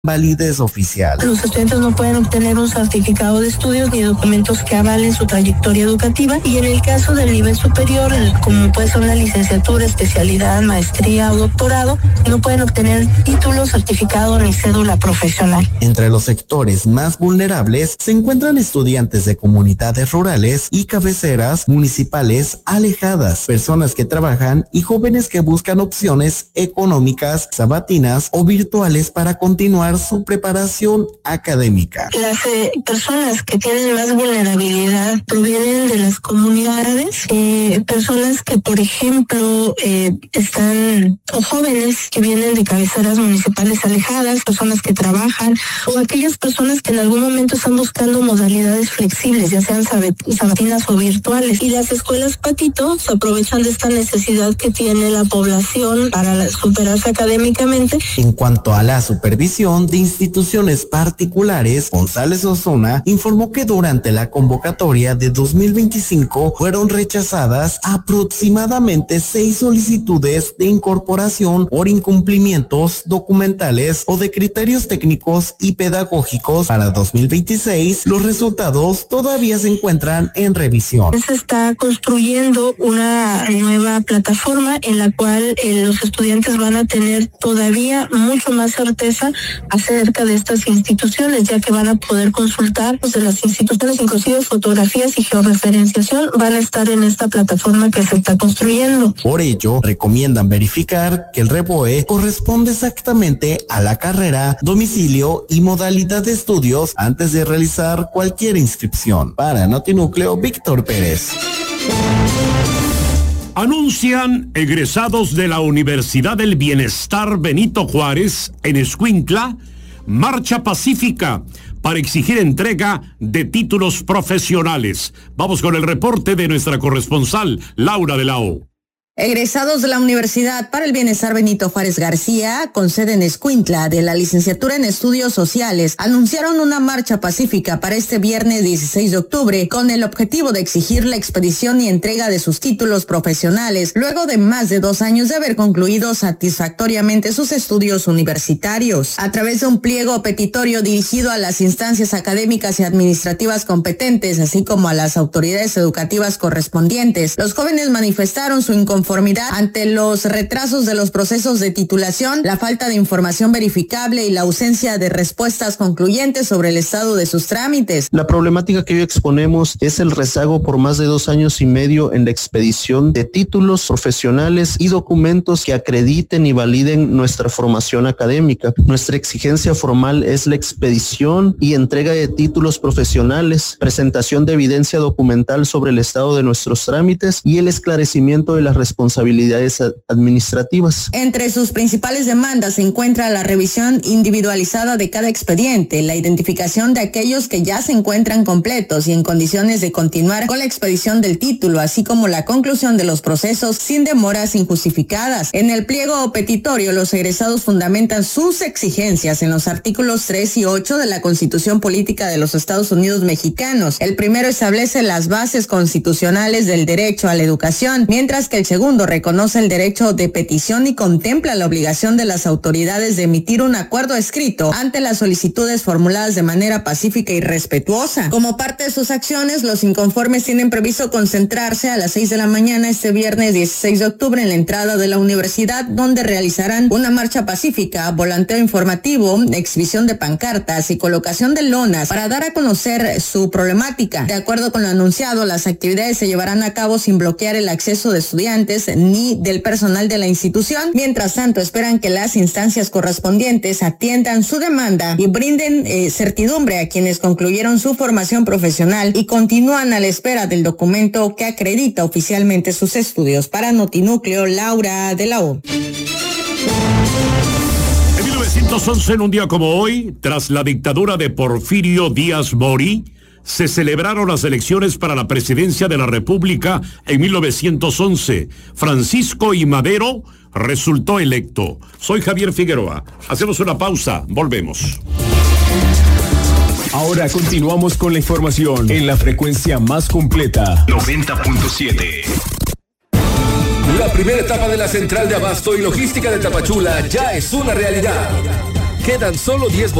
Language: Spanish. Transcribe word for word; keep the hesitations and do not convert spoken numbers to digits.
validez oficial. Los estudiantes no pueden obtener un certificado de estudios ni documentos que avalen su trayectoria educativa, y en el caso del nivel superior, como puede ser una licenciatura, especialidad, maestría o doctorado, no pueden obtener título, certificado ni cédula profesional. Entre los sectores más vulnerables se encuentran estudiantes de comunidades rurales y cabeceras municipales alejadas, personas que trabajan y jóvenes que buscan opciones económicas, sabatinas o virtuales para continuar su preparación académica. Las eh, personas que tienen más vulnerabilidad provienen de las comunidades, eh, personas que, por ejemplo, eh, están, o jóvenes que vienen de cabeceras municipales alejadas, personas que trabajan, o aquellas personas que en algún momento están buscando modalidades flexibles, ya sean sabatinas o virtuales. Y las escuelas Patito se aprovechan de esta necesidad que tiene la población para superarse académicamente. En cuanto a la supervisión de instituciones particulares, González Osuna informó que durante la convocatoria de dos mil veinticinco fueron rechazadas aproximadamente seis solicitudes de incorporación por incumplimientos documentales o de criterios técnicos y pedagógicos. Para dos mil veintiséis, los resultados todavía se encuentran en revisión. Se está construyendo una nueva plataforma en la cual eh, los estudiantes van a tener todavía mucho más certeza acerca de estas instituciones, ya que van a poder consultar pues, de las instituciones, inclusive fotografías y georreferenciación van a estar en esta plataforma que se está construyendo. Por ello, recomiendan verificar que el REBOE corresponde exactamente a la carrera, domicilio y modalidad de estudios antes de realizar cualquier inscripción. Para Notinúcleo, Víctor Pérez. Anuncian egresados de la Universidad del Bienestar Benito Juárez en Escuintla marcha pacífica para exigir entrega de títulos profesionales. Vamos con el reporte de nuestra corresponsal, Laura de la O. Egresados de la Universidad para el Bienestar Benito Juárez García, con sede en Escuintla, de la licenciatura en Estudios Sociales, anunciaron una marcha pacífica para este viernes dieciséis de octubre, con el objetivo de exigir la expedición y entrega de sus títulos profesionales, luego de más de dos años de haber concluido satisfactoriamente sus estudios universitarios. A través de un pliego petitorio dirigido a las instancias académicas y administrativas competentes, así como a las autoridades educativas correspondientes, los jóvenes manifestaron su inconformidad conformidad ante los retrasos de los procesos de titulación, la falta de información verificable y la ausencia de respuestas concluyentes sobre el estado de sus trámites. La problemática que hoy exponemos es el rezago por más de dos años y medio en la expedición de títulos profesionales y documentos que acrediten y validen nuestra formación académica. Nuestra exigencia formal es la expedición y entrega de títulos profesionales, presentación de evidencia documental sobre el estado de nuestros trámites y el esclarecimiento de las responsabilidades administrativas. Entre sus principales demandas se encuentra la revisión individualizada de cada expediente, la identificación de aquellos que ya se encuentran completos y en condiciones de continuar con la expedición del título, así como la conclusión de los procesos sin demoras injustificadas. En el pliego petitorio, los egresados fundamentan sus exigencias en los artículos tres y ocho de la Constitución Política de los Estados Unidos Mexicanos. El primero establece las bases constitucionales del derecho a la educación, mientras que el segundo reconoce el derecho de petición y contempla la obligación de las autoridades de emitir un acuerdo escrito ante las solicitudes formuladas de manera pacífica y respetuosa. Como parte de sus acciones, los inconformes tienen previsto concentrarse a las seis de la mañana este viernes dieciséis de octubre en la entrada de la universidad, donde realizarán una marcha pacífica, volanteo informativo, exhibición de pancartas y colocación de lonas para dar a conocer su problemática. De acuerdo con lo anunciado, las actividades se llevarán a cabo sin bloquear el acceso de estudiantes ni del personal de la institución. Mientras tanto, esperan que las instancias correspondientes atiendan su demanda y brinden eh, certidumbre a quienes concluyeron su formación profesional y continúan a la espera del documento que acredita oficialmente sus estudios. Para Notinúcleo, Laura de la O. En mil novecientos once, en un día como hoy, tras la dictadura de Porfirio Díaz Mori, se celebraron las elecciones para la presidencia de la República en mil novecientos once. Francisco I. Madero resultó electo. Soy Javier Figueroa. Hacemos una pausa. Volvemos. Ahora continuamos con la información en la frecuencia más completa. noventa punto siete. La primera etapa de la Central de Abasto y Logística de Tapachula ya es una realidad. Quedan solo diez